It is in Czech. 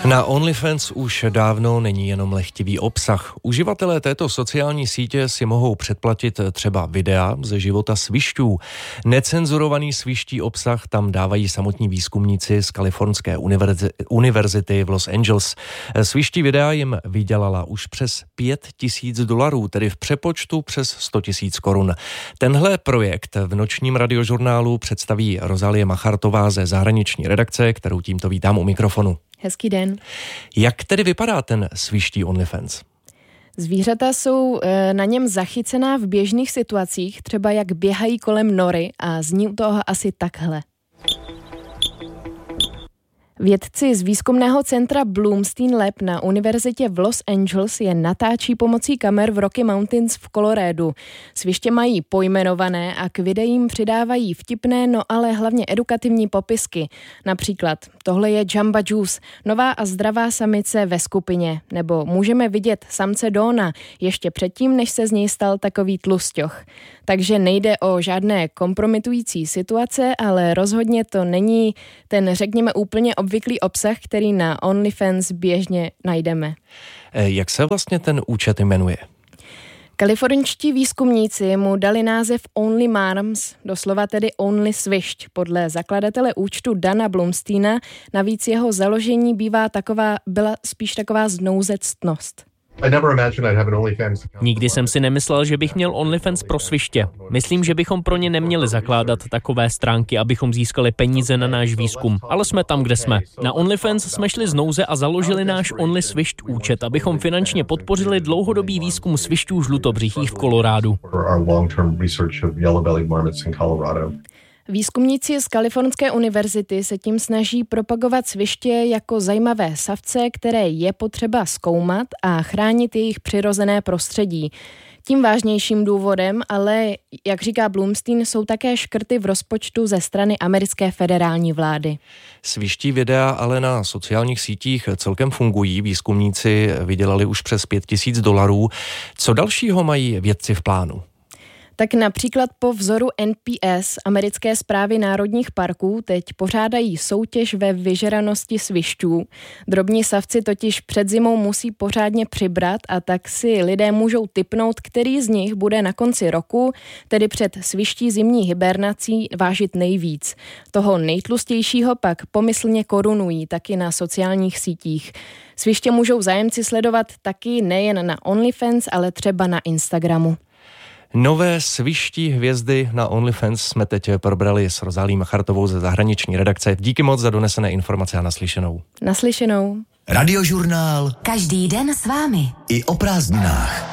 Na OnlyFans už dávno není jenom lehtivý obsah. Uživatelé této sociální sítě si mohou předplatit třeba videa ze života svišťů. Necenzurovaný sviští obsah tam dávají samotní výzkumníci z Kalifornské univerzity v Los Angeles. Sviští videa jim vydělala už přes $5,000, tedy v přepočtu přes 100 000 korun. Tenhle projekt v nočním radiožurnálu představí Rozálie Machartová ze zahraniční redakce, kterou tímto vítám u mikrofonu. Hezký den. Jak tedy vypadá ten sviští OnlyFans? Zvířata jsou na něm zachycená v běžných situacích, třeba jak běhají kolem nory a zní u toho asi takhle. Vědci z výzkumného centra Bloomstein Lab na univerzitě v Los Angeles je natáčí pomocí kamer v Rocky Mountains v Coloradu. Sviště mají pojmenované a k videím přidávají vtipné, no ale hlavně edukativní popisky. Například tohle je Jamba Juice, nová a zdravá samice ve skupině. Nebo můžeme vidět samce Dona ještě předtím, než se z něj stal takový tlusťoch. Takže nejde o žádné kompromitující situace, ale rozhodně to není ten, řekněme, úplně obvyklý obsah, který na OnlyFans běžně najdeme. Jak se vlastně ten účet jmenuje? Kalifornští výzkumníci mu dali název Only Marms, doslova tedy Only Svišť, podle zakladatele účtu Dana Bloomsteina. Navíc jeho založení byla spíš taková znouzectnost. Nikdy jsem si nemyslel, že bych měl OnlyFans pro sviště. Myslím, že bychom pro ně neměli zakládat takové stránky, abychom získali peníze na náš výzkum. Ale jsme tam, kde jsme. Na OnlyFans jsme šli z nouze a založili náš Only Svišť účet, abychom finančně podpořili dlouhodobý výzkum svišťů žlutobřichých v Kolorádu. Výzkumníci z Kalifornské univerzity se tím snaží propagovat sviště jako zajímavé savce, které je potřeba zkoumat a chránit jejich přirozené prostředí. Tím vážnějším důvodem, ale jak říká Bloomstein, jsou také škrty v rozpočtu ze strany americké federální vlády. Sviští videa ale na sociálních sítích celkem fungují. Výzkumníci vydělali už přes $5,000. Co dalšího mají vědci v plánu? Tak například po vzoru NPS, americké správy národních parků, teď pořádají soutěž ve vyžeranosti svišťů. Drobní savci totiž před zimou musí pořádně přibrat a tak si lidé můžou tipnout, který z nich bude na konci roku, tedy před sviští zimní hibernací, vážit nejvíc. Toho nejtlustějšího pak pomyslně korunují taky na sociálních sítích. Sviště můžou zájemci sledovat taky nejen na OnlyFans, ale třeba na Instagramu. Nové sviští hvězdy na OnlyFans jsme teď probrali s Rozálí Machartovou ze zahraniční redakce. Díky moc za donesené informace a naslyšenou. Naslyšenou. Radiožurnál. Každý den s vámi. I o prázdninách.